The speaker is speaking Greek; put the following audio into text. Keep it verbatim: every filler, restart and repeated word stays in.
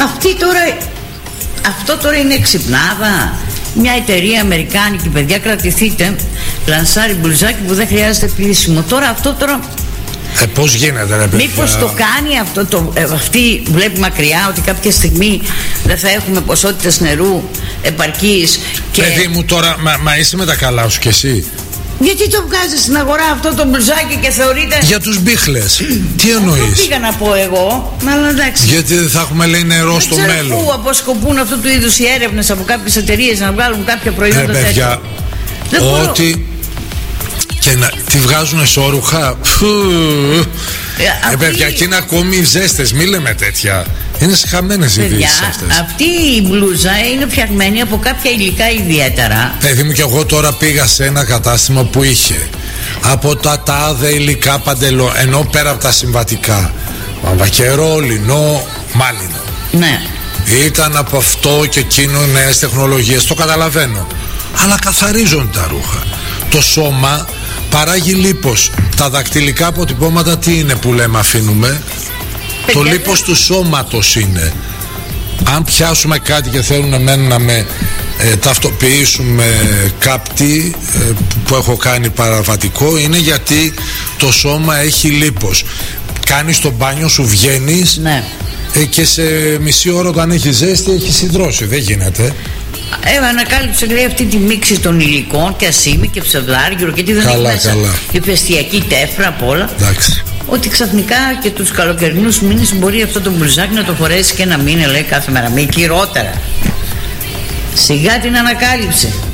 Αυτή τώρα, αυτό τώρα είναι ξυπνάδα. Μια εταιρεία αμερικάνικη, παιδιά, κρατηθείτε, λανσάρει μπλουζάκι που δεν χρειάζεται πλήσιμο. Τώρα αυτό τώρα. Ε, πώς γίνεται, ρε παιδιά? Μήπως το κάνει αυτό το, ε, αυτή βλέπει μακριά ότι κάποια στιγμή δεν θα έχουμε ποσότητες νερού επαρκής και... Παιδί μου τώρα, μα, μα είσαι με τα καλά σου κι εσύ? Γιατί το βγάζεις στην αγορά αυτό το μπλουζάκι και θεωρείται... Για τους μπίχλες. Τι εννοείς? Αυτό πήγα να πω εγώ, αλλά εντάξει. Γιατί δεν θα έχουμε, λέει, νερό στο μέλλον. Δεν ξέρω πού αποσκοπούν αυτού του είδους οι έρευνες από κάποιες εταιρείες να βγάλουν κάποια προϊόντα τέτοια. Ε, παιδιά, ότι... Και να τη βγάζουν σόρουχα. Ε, ε, παιδιά, και είναι ακόμη ζέστες. Μη λέμε τέτοια. Είναι συχαμένες οι ειδήσεις αυτές. Αυτή η μπλούζα είναι φτιαγμένη από κάποια υλικά ιδιαίτερα. Παιδί μου, και εγώ τώρα πήγα σε ένα κατάστημα που είχε από τα τάδε υλικά παντελό, ενώ πέρα από τα συμβατικά, βαμβακερό, λινό, μάλινο. Ναι. Ήταν από αυτό και εκείνο νέες τεχνολογίες. Το καταλαβαίνω. Αλλά καθαρίζονται τα ρούχα. Το σώμα παράγει λίπος. Τα δακτυλικά αποτυπώματα τι είναι που λέμε αφήνουμε? Το λίπος του σώματος είναι. Αν πιάσουμε κάτι και θέλουν εμένα να με ε, ταυτοποιήσουμε κάπτη ε, που έχω κάνει παραβατικό, είναι γιατί το σώμα έχει λίπος. Κάνεις το μπάνιο σου, βγαίνεις, ναι. ε, και σε μισή ώρα όταν έχει ζέστη έχει συντρώσει. Δεν γίνεται. Ε, ανακάλυψε, λέει, αυτή τη μίξη των υλικών και ασίμι και ψευδάργυρο και τι δεν καλά, έχει μέσα. Και πεστιακή τέφρα απ' όλα. Εντάξει. Ότι ξαφνικά και τους καλοκαιρινούς μήνες μπορεί αυτό το μπλουζάκι να το φορέσει και ένα μήνα, λέει, κάθε μέρα. Με χειρότερα. Σιγά την ανακάλυψε.